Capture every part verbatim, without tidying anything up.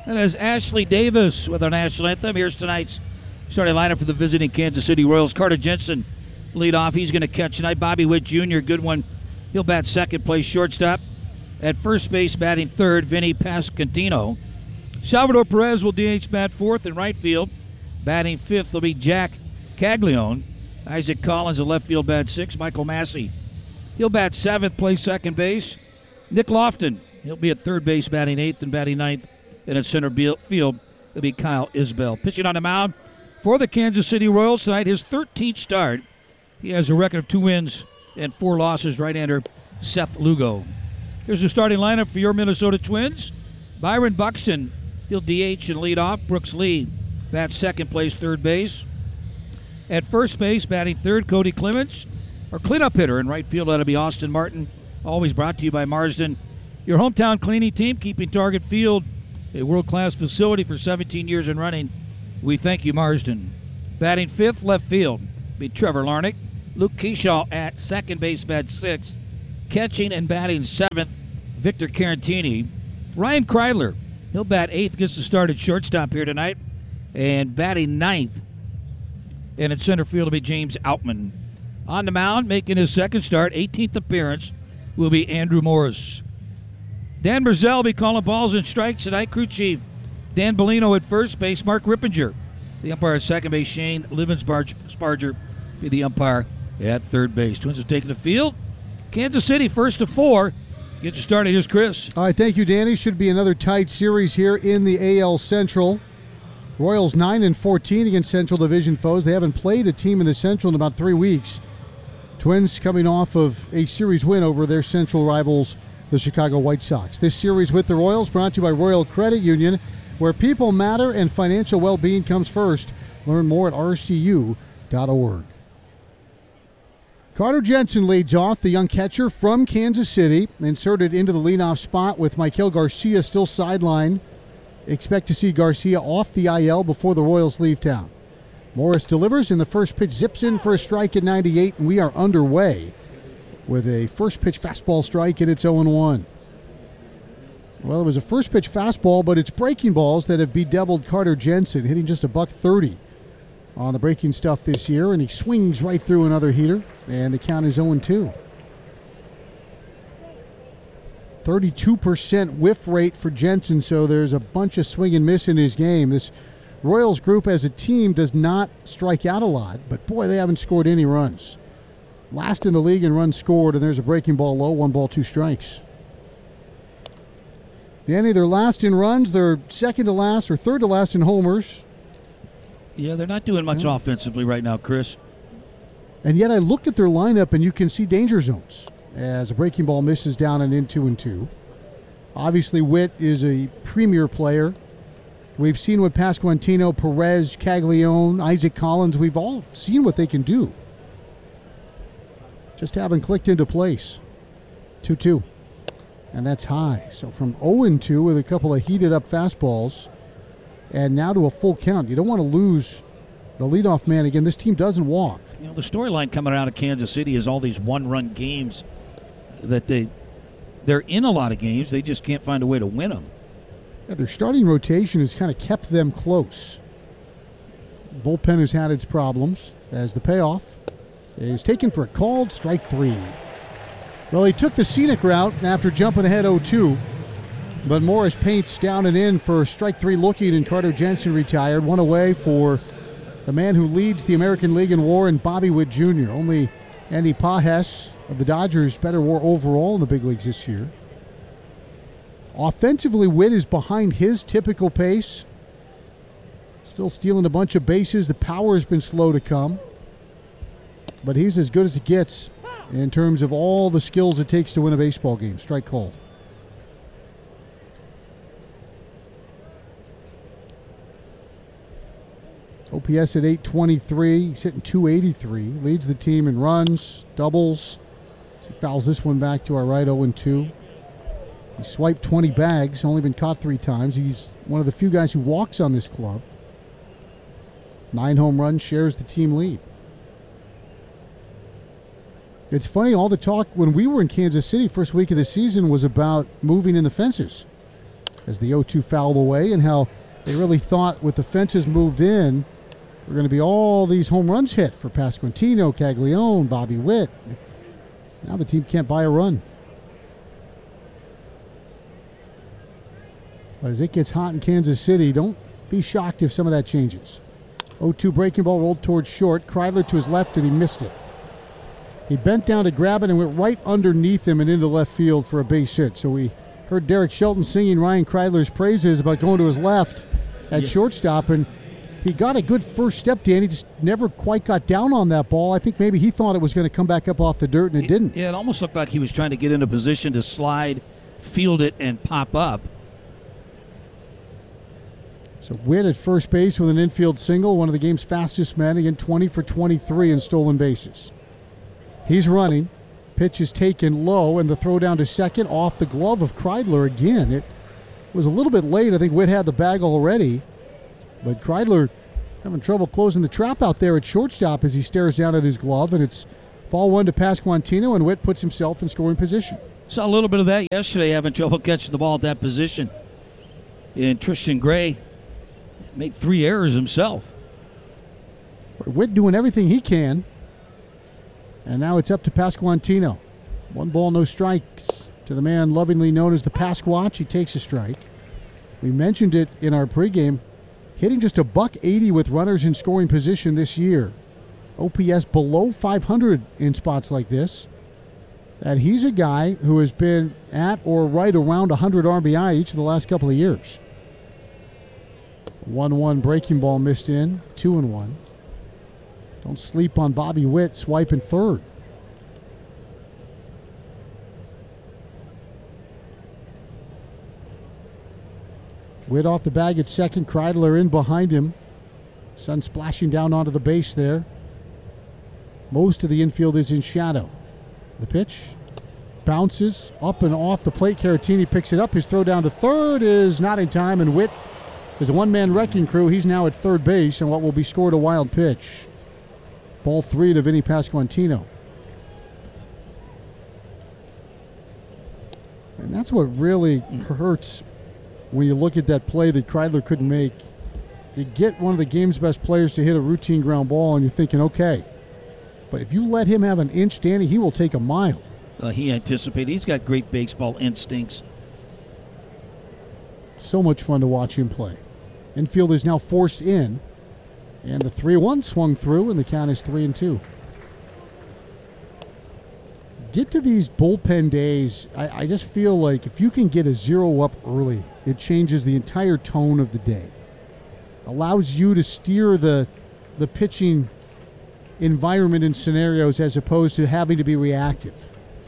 That is Ashley Davis with our national anthem. Here's tonight's starting lineup for the visiting Kansas City Royals. Carter Jensen lead off. He's going to catch tonight. Bobby Witt Junior, good one. He'll bat second, play shortstop. At first base, batting third, Vinny Pascantino. Salvador Perez will D H bat fourth. In right field, batting fifth will be Jack Caglione. Isaac Collins at left field, bat sixth. Michael Massey, he'll bat seventh, play second base. Nick Lofton, he'll be at third base, batting eighth, and batting ninth. And at center field, it'll be Kyle Isbell. Pitching on the mound for the Kansas City Royals tonight, his thirteenth start. He has a record of two wins and four losses. Right-hander Seth Lugo. Here's the starting lineup for your Minnesota Twins. Byron Buxton, he'll D H and lead off. Brooks Lee bats second, plays third base. At first base, batting third, Cody Clemens. Our cleanup hitter in right field, that'll be Austin Martin. Always brought to you by Marsden, your hometown cleaning team, keeping Target Field a world-class facility for seventeen years and running. We thank you, Marsden. Batting fifth, left field, be Trevor Larnach. Luke Keyshaw at second base, bat sixth. Catching and batting seventh, Victor Carantini. Ryan Kreidler, he'll bat eighth, gets the start at shortstop here tonight. And batting ninth, and at center field will be James Outman. On the mound, making his second start, eighteenth appearance, will be Andrew Morris. Dan Brazell will be calling balls and strikes tonight. Crew chief Dan Bellino at first base. Mark Rippinger, the umpire at second base. Shane Livensparger be the umpire at third base. Twins have taken the field. Kansas City first to four. Get you started. Here's Chris. All right, thank you, Danny. Should be another tight series here in the A L Central. Royals nine and fourteen against Central Division foes. They haven't played a team in the Central in about three weeks. Twins coming off of a series win over their Central rivals, the Chicago White Sox. This series with the Royals brought to you by Royal Credit Union, where people matter and financial well-being comes first. Learn more at R C U dot org. Carter Jensen leads off, the young catcher from Kansas City, inserted into the leadoff spot with Michael Garcia still sidelined. Expect to see Garcia off the I L before the Royals leave town. Morris delivers, and the first pitch zips in for a strike at ninety-eight, and we are underway with a first pitch fastball strike, and it's oh and one. Well, it was a first pitch fastball, but it's breaking balls that have bedeviled Carter Jensen, hitting just a buck thirty on the breaking stuff this year, and he swings right through another heater, and the count is oh and two. thirty-two percent whiff rate for Jensen, so there's a bunch of swing and miss in his game. This Royals group as a team does not strike out a lot, but boy, they haven't scored any runs. Last in the league in runs scored, and there's a breaking ball low, one ball, two strikes. Danny, they're last in runs, they're second to last or third to last in homers. Yeah, they're not doing much yeah. offensively right now, Chris. And yet I looked at their lineup, and you can see danger zones as a breaking ball misses down and in two and two. Obviously, Witt is a premier player. We've seen what Pasquantino, Perez, Caglione, Isaac Collins, we've all seen what they can do. Just haven't clicked into place. two two. And that's high. So from oh and two with a couple of heated up fastballs, and now to a full count. You don't want to lose the leadoff man again. This team doesn't walk. You know, the storyline coming out of Kansas City is all these one-run games that they, they're in a lot of games. They just can't find a way to win them. Yeah, their starting rotation has kind of kept them close. Bullpen has had its problems as the payoff is taken for a called strike three. Well, he took the scenic route after jumping ahead oh two, but Morris paints down and in for strike three looking, and Carter Jensen retired. One away for the man who leads the American League in WAR, and Bobby Witt Junior Only Andy Pages of the Dodgers better WAR overall in the big leagues this year. Offensively, Witt is behind his typical pace. Still stealing a bunch of bases. The power has been slow to come. But he's as good as it gets in terms of all the skills it takes to win a baseball game. Strike called. O P S at eight twenty-three. He's hitting two eighty-three. Leads the team in runs, doubles. He fouls this one back to our right, oh and two. He swiped twenty bags, only been caught three times. He's one of the few guys who walks on this club. Nine home runs, shares the team lead. It's funny, all the talk when we were in Kansas City first week of the season was about moving in the fences. as the oh two fouled away, and how they really thought with the fences moved in, there were going to be all these home runs hit for Pasquantino, Caglione, Bobby Witt. Now the team can't buy a run. But as it gets hot in Kansas City, don't be shocked if some of that changes. oh two breaking ball rolled towards short. Kreidler to his left, and he missed it. He bent down to grab it and went right underneath him and into left field for a base hit. So we heard Derek Shelton singing Ryan Kreidler's praises about going to his left at yeah. shortstop, and he got a good first step, Dan. He just never quite got down on that ball. I think maybe he thought it was going to come back up off the dirt, and it, it didn't. Yeah, it almost looked like he was trying to get into position to slide, field it, and pop up. So Witt at first base with an infield single, one of the game's fastest men, again twenty for twenty-three in stolen bases. He's running. Pitch is taken low, and the throw down to second off the glove of Kreidler again. It was a little bit late. I think Witt had the bag already, but Kreidler having trouble closing the trap out there at shortstop as he stares down at his glove, and it's ball one to Pasquantino, and Witt puts himself in scoring position. Saw a little bit of that yesterday, having trouble catching the ball at that position. And Tristan Gray made three errors himself. Witt doing everything he can. And now it's up to Pasquantino. One ball, no strikes to the man lovingly known as the Pasquatch. He takes a strike. We mentioned it in our pregame. Hitting just a buck eighty with runners in scoring position this year. O P S below five hundred in spots like this. And he's a guy who has been at or right around one hundred R B I each of the last couple of years. one one breaking ball missed in. two and one. Don't sleep on Bobby Witt swiping third. Witt off the bag at second. Kreidler in behind him. Sun splashing down onto the base there. Most of the infield is in shadow. The pitch bounces up and off the plate. Caratini picks it up. His throw down to third is not in time, and Witt is a one-man wrecking crew. He's now at third base, and what will be scored a wild pitch. Ball three to Vinny Pasquantino. And that's what really hurts when you look at that play that Kreidler couldn't make. You get one of the game's best players to hit a routine ground ball, and you're thinking, okay. But if you let him have an inch, Danny, he will take a mile. Uh, he anticipated. He's got great baseball instincts. So much fun to watch him play. Infield is now forced in. And the three one swung through, and the count is three and two. Get to these bullpen days. I, I just feel like if you can get a zero up early, it changes the entire tone of the day. Allows you to steer the the pitching environment and scenarios as opposed to having to be reactive.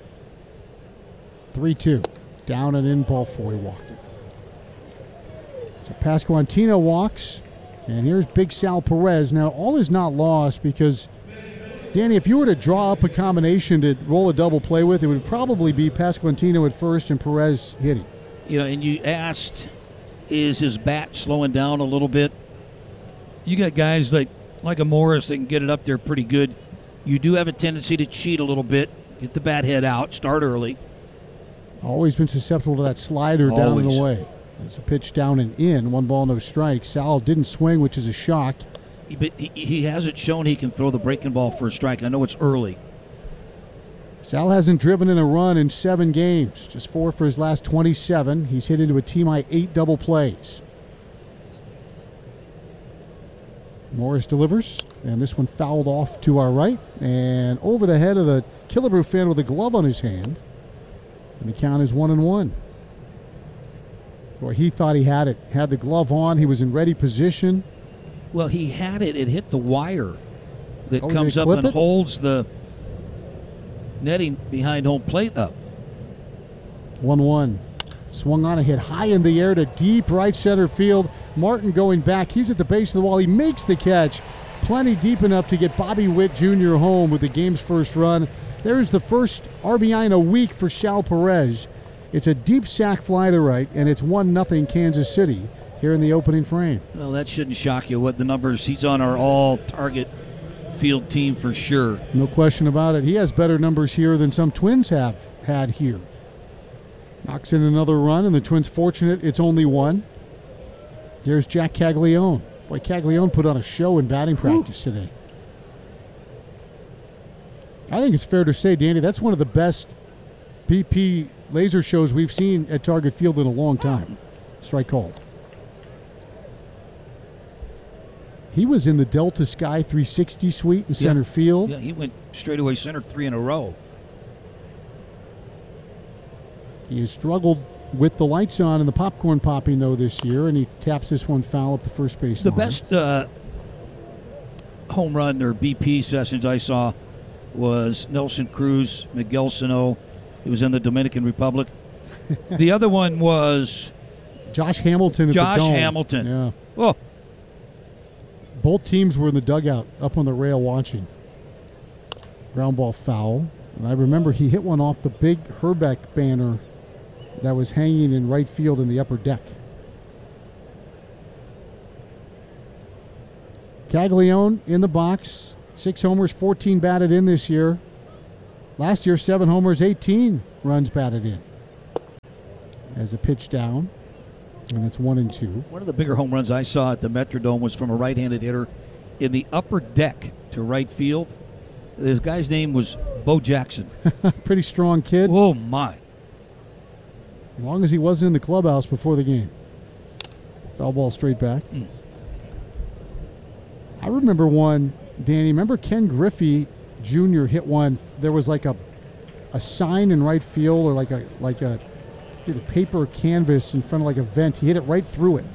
three two. Down and in, ball four. He walked it. So Pasquantino walks. And here's Big Sal Perez. Now, all is not lost because, Danny, if you were to draw up a combination to roll a double play with, it would probably be Pasquantino at first and Perez hitting. You know, and you asked, is his bat slowing down a little bit? You got guys like, like a Morris that can get it up there pretty good. You do have a tendency to cheat a little bit, get the bat head out, start early. Always been susceptible to that slider Always. Down and away. It's a pitch down and in, one ball, no strike. Sal didn't swing, which is a shock. He, but he, he hasn't shown he can throw the breaking ball for a strike. I know it's early. Sal hasn't driven in a run in seven games, just four for his last twenty-seven. He's hit into a team-high eight double plays. Morris delivers, and this one fouled off to our right and over the head of the Killebrew fan with a glove on his hand. And the count is one and one. Boy, he thought he had it. Had the glove on. He was in ready position. Well, he had it. It hit the wire that oh, comes up and it? holds the netting behind home plate up. one one. Swung on a hit high in the air to deep right center field. Martin going back. He's at the base of the wall. He makes the catch. Plenty deep enough to get Bobby Witt Junior home with the game's first run. There's the first R B I in a week for Sal Perez. It's a deep sac fly to right, and it's one nothing Kansas City here in the opening frame. Well, that shouldn't shock you what the numbers. He's on our all-target field team for sure. No question about it. He has better numbers here than some Twins have had here. Knocks in another run, and the Twins fortunate it's only one. Here's Jack Caglione. Boy, Caglione put on a show in batting practice Ooh. today. I think it's fair to say, Danny, that's one of the best B P laser shows we've seen at Target Field in a long time. Strike called. He was in the Delta Sky three sixty suite in center yeah. field. Yeah, he went straightaway center three in a row. He has struggled with the lights on and the popcorn popping, though, this year, and he taps this one foul up the first base The line. best uh, home run or B P sessions I saw was Nelson Cruz, Miguel Sano. He was in the Dominican Republic. The other one was Josh Hamilton at Josh the Dome. Hamilton. Yeah. Oh. Both teams were in the dugout up on the rail watching. Ground ball foul. And I remember he hit one off the big Herbeck banner that was hanging in right field in the upper deck. Caglione in the box. Six homers, fourteen batted in this year. Last year, seven homers, eighteen runs batted in. As a pitch down. And it's one and two. One of the bigger home runs I saw at the Metrodome was from a right-handed hitter in the upper deck to right field. This guy's name was Bo Jackson. Pretty strong kid. Oh, my. As long as he wasn't in the clubhouse before the game. Foul ball straight back. Mm. I remember one, Danny, remember Ken Griffey Junior hit one. There was like a a sign in right field or like a like a either paper or canvas in front of like a vent. He hit it right through it.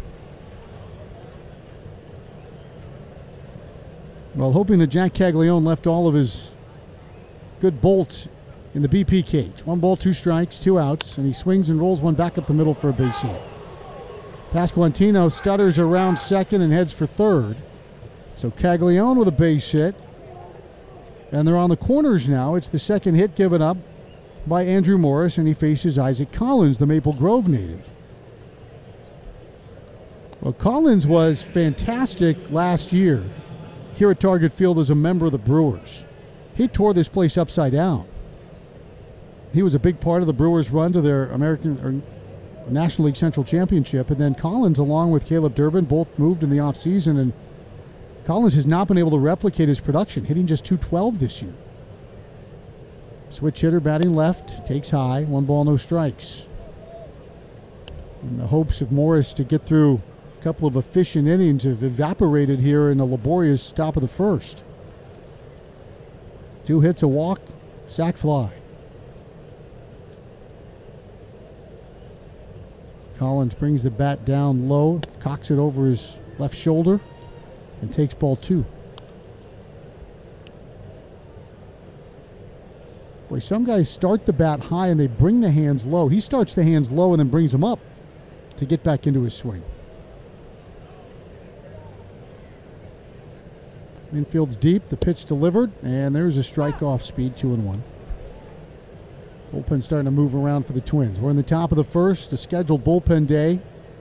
Well, hoping that Jack Caglione left all of his good bolts in the B P cage. One ball, two strikes, two outs, and he swings and rolls one back up the middle for a base hit. Pasquantino stutters around second and heads for third. So Caglione with a base hit. And they're on the corners now. It's the second hit given up by Andrew Morris, and he faces Isaac Collins, the Maple Grove native. Well, Collins was fantastic last year here at Target Field as a member of the Brewers. He tore this place upside down. He was a big part of the Brewers' run to their American or National League Central Championship, and then Collins, along with Caleb Durbin, both moved in the offseason, and Collins has not been able to replicate his production, hitting just two twelve this year. Switch hitter batting left, takes high, one ball, no strikes. And the hopes of Morris to get through a couple of efficient innings have evaporated here in a laborious top of the first. Two hits, a walk, sac fly. Collins brings the bat down low, cocks it over his left shoulder, and takes ball two. Boy, some guys start the bat high and they bring the hands low. He starts the hands low and then brings them up to get back into his swing. Infield's deep, the pitch delivered, and there's a strike off speed, two and one. Bullpen starting to move around for the Twins. We're in the top of the first, a scheduled bullpen day.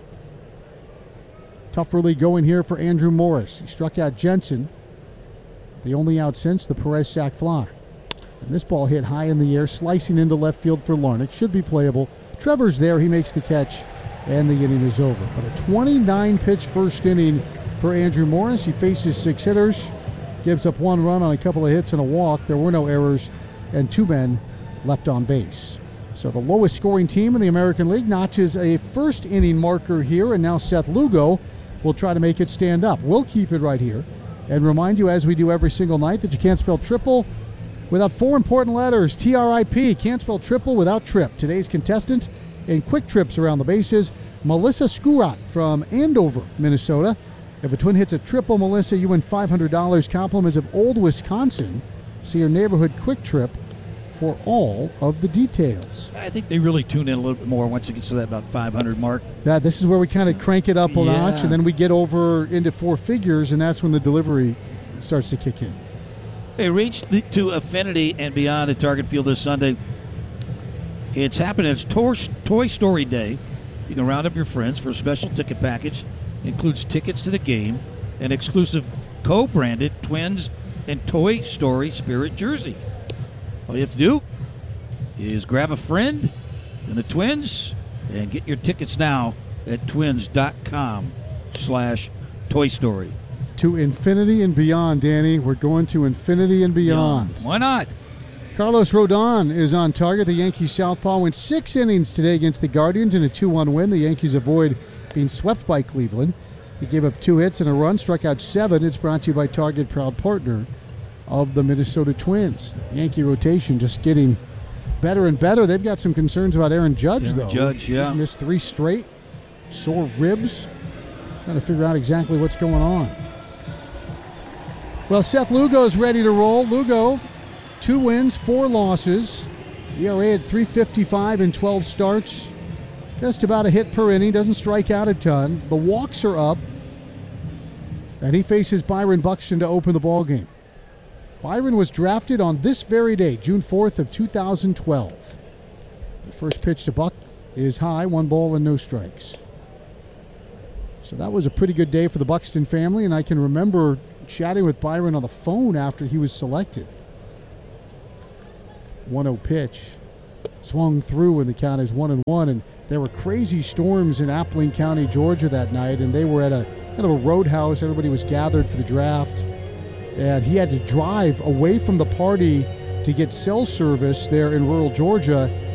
Tough early going here for Andrew Morris. He struck out Jensen, the only out since the Perez sac fly. And this ball hit high in the air, slicing into left field for Larnach. Should be playable. Trevor's there. He makes the catch, and the inning is over. But a twenty-nine pitch first inning for Andrew Morris. He faces six hitters, gives up one run on a couple of hits and a walk. There were no errors, and two men left on base. So the lowest scoring team in the American League notches a first inning marker here, and now Seth Lugo will try to make it stand up. We'll keep it right here and remind you, as we do every single night, that you can't spell triple without four important letters, T R I P. Can't spell triple without trip. Today's contestant in quick trips around the bases, Melissa Skurat from Andover, Minnesota. If a Twin hits a triple, Melissa, you win five hundred dollars. Compliments of Old Wisconsin. See your neighborhood quick trip for all of the details. I think they really tune in a little bit more once it gets to that about five hundred mark. Yeah, this is where we kind of crank it up a yeah. notch, and then we get over into four figures, and that's when the delivery starts to kick in. They reached the, to Affinity and Beyond at Target Field this Sunday. It's happening. It's Toy, Toy Story Day. You can round up your friends for a special ticket package. It includes tickets to the game, an exclusive co-branded Twins and Toy Story Spirit jersey. All you have to do is grab a friend and the Twins. And get your tickets now at twins.com slash Toy Story. To infinity and beyond, Danny. We're going to infinity and beyond. Yeah, why not? Carlos Rodon is on target. The Yankees southpaw went six innings today against the Guardians in a two one win. The Yankees avoid being swept by Cleveland. He gave up two hits and a run, struck out seven. It's brought to you by Target, proud partner of the Minnesota Twins. Yankee rotation just getting better and better. They've got some concerns about Aaron Judge, Aaron though. Judge, yeah. He's missed three straight. Sore ribs. Trying to figure out exactly what's going on. Well, Seth Lugo's ready to roll. Lugo, two wins, four losses. E R A at three fifty-five in twelve starts. Just about a hit per inning. Doesn't strike out a ton. The walks are up. And he faces Byron Buxton to open the ballgame. Byron was drafted on this very day, June fourth of two thousand twelve. The first pitch to Buck is high, one ball and no strikes. So that was a pretty good day for the Buxton family, and I can remember chatting with Byron on the phone after he was selected. one oh pitch. Swung through, and the count is one and one. And there were crazy storms in Appling County, Georgia that night, and they were at a kind of a roadhouse. Everybody was gathered for the draft. And he had to drive away from the party to get cell service there in rural Georgia